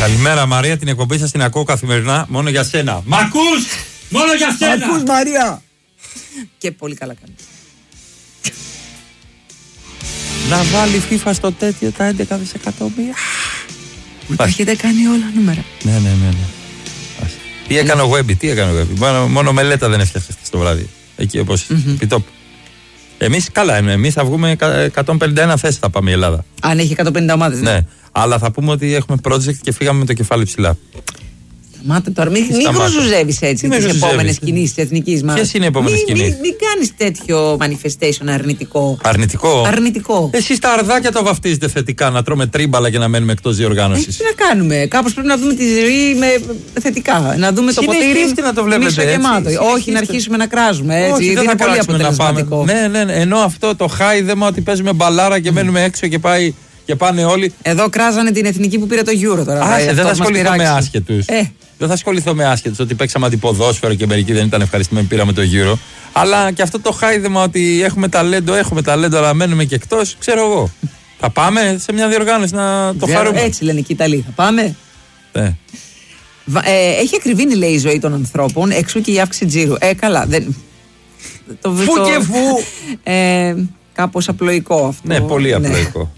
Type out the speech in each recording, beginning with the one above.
Καλημέρα Μαρία, την εκπομπή σας την ακούω καθημερινά μόνο για σένα. Μ' ακούς! Μόνο για σένα! Μ' ακούς Μαρία! Και πολύ καλά κάνει. Να βάλει FIFA στο τέτοιο τα 11 δισεκατομμύρια. Τα έχετε κάνει όλα νούμερα. Ναι. Τι έκανε ο Webby, μόνο μελέτα δεν έφτιαξε το βράδυ. Εκεί όπως επιτόπου. Εμείς καλά είναι, εμείς θα βγούμε 151 θέσεις θα πάμε η Ελλάδα. Αν έχει 150 ομάδες. Ναι, αλλά θα πούμε ότι έχουμε project και φύγαμε με το κεφάλι ψηλά. Σταμάτα τώρα, μην χρουζουζεύεις έτσι τις επόμενες κινήσεις της εθνικής μας. Ποιες είναι οι επόμενες κινήσεις? Μην κάνεις τέτοιο manifestation αρνητικό. Αρνητικό. Εσείς τα αρδάκια το βαφτίζετε θετικά, να τρώμε τρίμπαλα και να μένουμε εκτός διοργάνωσης. Τι να κάνουμε, κάπως πρέπει να δούμε τη ζωή θετικά. Να δούμε το ποτήρι να το βλέπετε μισογεμάτο. Όχι, να αρχίσουμε να κράζουμε έτσι. Όχι, δεν είναι πολύ αποτελεσματικό. Ναι, ενώ αυτό το χάιδεμα ότι παίζουμε μπαλάρα και μένουμε έξω και πάνε όλοι. Εδώ κράζανε την εθνική που πήρε το Euro τώρα. Δεν θα ασχοληθώ με άσχετους. Δεν θα ασχοληθώ με άσχετους ότι παίξαμε αντιποδόσφαιρο και μερικοί δεν ήταν ευχαριστημένοι που πήραμε το Euro. Αλλά και αυτό το χάιδεμα ότι έχουμε ταλέντο, αλλά μένουμε και εκτός, ξέρω εγώ. Θα πάμε σε μια διοργάνωση να το χαρούμε. Έτσι λένε και οι Ιταλοί. Θα πάμε. Ναι. Έχει ακριβήνει, λέει, η ζωή των ανθρώπων, εξού και η αύξηση τζίρου. Καλά. Φου και φου. Κάπως απλοϊκό αυτό. Ναι, πολύ απλοϊκό.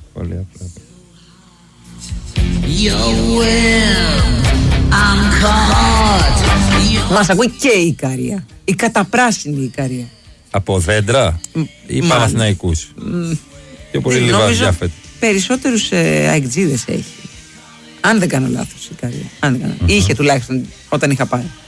Μας ακούει και η Ικαρία. Η καταπράσινη Ικαρία. Από δέντρα ή Παναθηναϊκούς? Πιο πολύ Λιβάδια φέτος. Περισσότερους αεκτζίδες έχει. Αν δεν κάνω λάθος η Ικαρία. Είχε τουλάχιστον όταν είχα πάει.